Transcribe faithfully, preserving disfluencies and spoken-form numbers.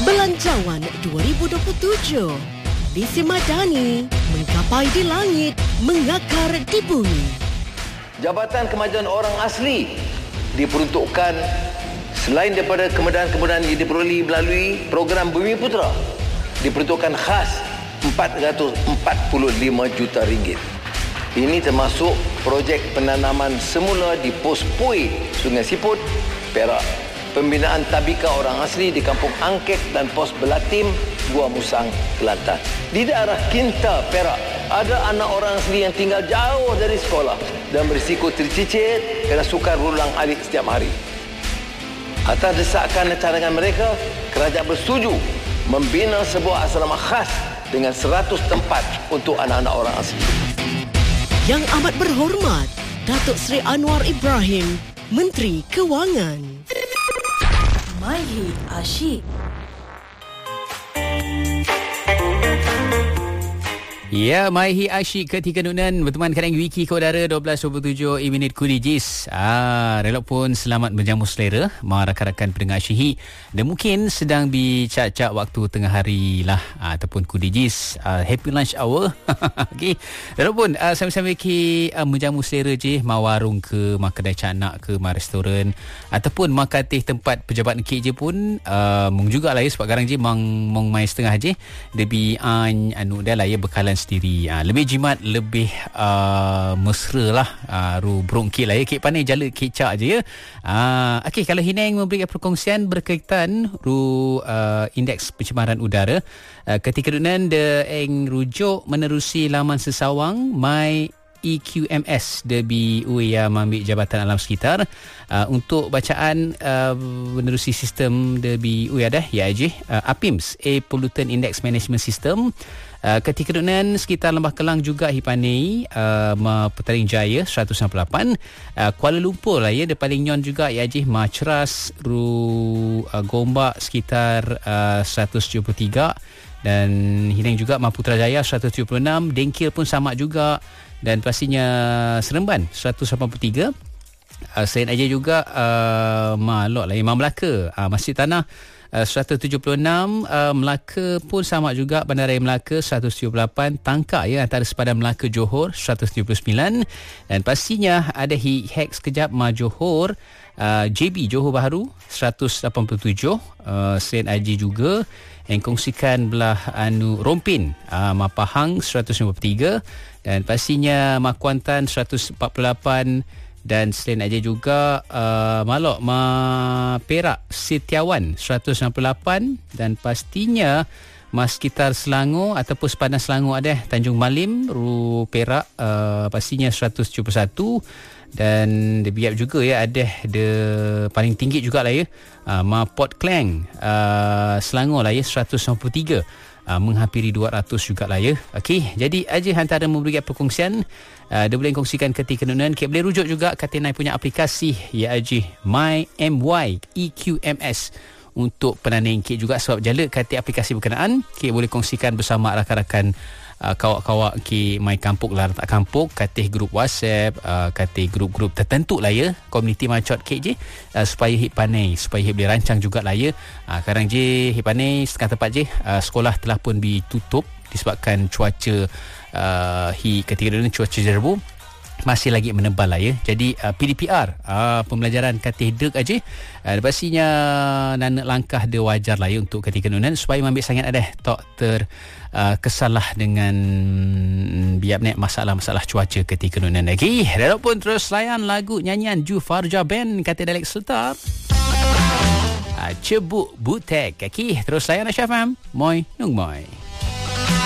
Belanjawan dua ribu dua puluh tujuh. Visi Madani, menggapai di langit, mengakar di bumi. Jabatan Kemajuan Orang Asli diperuntukkan selain daripada kemudahan-kemudahan yang diperoleh melalui program Bumi Putera, diperuntukkan khas empat ratus empat puluh lima juta ringgit. Ini termasuk projek penanaman semula di Pos Pui, Sungai Siput, Perak. Pembinaan tabika orang asli di Kampung Angkek dan Pos Belatim, Gua Musang, Kelantan. Di daerah Kinta, Perak, ada anak orang asli yang tinggal jauh dari sekolah dan berisiko tercicit kerana sukar berulang alik setiap hari. Atas desakan dan cadangan mereka, kerajaan bersetuju membina sebuah asrama khas dengan seratus tempat untuk anak-anak orang asli. Yang amat berhormat, Datuk Seri Anwar Ibrahim, Menteri Kewangan. My Hit Asyik. Ya, My Hit Asyik ketika nunan berteman kadang wiki ke udara dua belas dua puluh tujuh minit Kudijis. Ah, relok pun selamat berjamu selera rakan-rakan pendengar Asyik. Dan mungkin sedang bicak-cak waktu tengah hari lah ah, ataupun Kudijis. Ah, happy lunch hour. Okey. Relok pun ah, sambil-sambil ki ah, menjamu selera je, mau warung ke, mau kedai canak ke, mau restoran ataupun mau katih tempat pejabat kek je pun ah, mung jugalah ya sebab garang je mang mong mai setengah je. Debi an anu dah lah ya bekalan sendiri. Ha, lebih jimat, lebih uh, mesra lah. Uh, ru brongkil lah ya. Kek pandai jala kecak je ya. Uh, Okey, kalau Hineng memberikan perkongsian berkaitan ru uh, indeks pencemaran udara. Uh, ketika dunan de eng rujuk menerusi laman sesawang My E Q M S debi uya ambil Jabatan Alam Sekitar uh, untuk bacaan uh, menerusi sistem debi uya dah ya aje uh, A P I M S Air Pollutant Index Management System. Uh, ketika dunan sekitar Lembah Kelang juga Hipanei, uh, Ma Petaling Jaya seratus enam puluh lapan, uh, Kuala Lumpur lah ya, dia paling nyon juga ya aje Ma Ceras ru uh, Gombak sekitar uh, seratus tujuh puluh tiga dan Hineng juga Ma Putrajaya seratus tujuh puluh enam, Dengkil pun sama juga dan pastinya Seremban seratus lapan puluh tiga. Uh, selain aja juga uh, Ma Lok lah ya, Ma Melaka, uh, Masjid Tanah Uh, seratus tujuh puluh enam, uh, Melaka pun sama juga, Bandaraya Melaka seratus tujuh puluh lapan, Tangkak ya antara sepadan Melaka Johor seratus tujuh puluh sembilan dan pastinya ada Hek sekejap Ma Johor, uh, J B Johor Bahru seratus lapan puluh tujuh, uh, Selain Haji juga yang kongsikan belah anu Rompin, uh, Ma Pahang seratus lima puluh tiga dan pastinya Ma Kuantan seratus empat puluh lapan. Dan selain aja juga uh, Malok Ma Perak Setiawan seratus enam puluh lapan dan pastinya Ma sekitar Selangor ataupun sepadan Selangor ada Tanjung Malim Ru Perak uh, pastinya seratus tujuh puluh satu dan dia biar juga ya ada the paling tinggi juga lah ya uh, Ma Port Klang uh, Selangor lah ya seratus enam puluh tiga. Uh, menghampiri dua ratus jugalah ya. Okey, jadi aja antara memberikan perkongsian uh, dia boleh kongsikan ketika nunan. Kita boleh rujuk juga kata naik punya aplikasi ya aja My M Y E Q M S untuk penaning kit juga sebab jala kata aplikasi berkenaan. Kita boleh kongsikan bersama rakan-rakan uh, kawak-kawak ki My Kampung lah tak kampung, katih grup WhatsApp, uh, katih grup-grup tertentu lah ya, komuniti macot kek je uh, supaya hip panai, supaya hip boleh rancang jugalah ya. Uh, sekarang je hip panai setengah tempat je uh, sekolah telah pun ditutup disebabkan cuaca uh, hi ketika dulu cuaca jerbu masih lagi menebal lah ya. Jadi uh, P D P R uh, pembelajaran katih dek aja uh, pastinya nana langkah dia wajar lah ya untuk ketika nunan supaya ambil sangat ada tak ter uh, kesalah dengan biar nek masalah-masalah cuaca ketika nunan lagi. Dan pun terus layan lagu nyanyian Ju Farja Band kata Dialek Sultan uh, Cebuk Butek. Okey, terus layan Asy F M. Moi nung moi.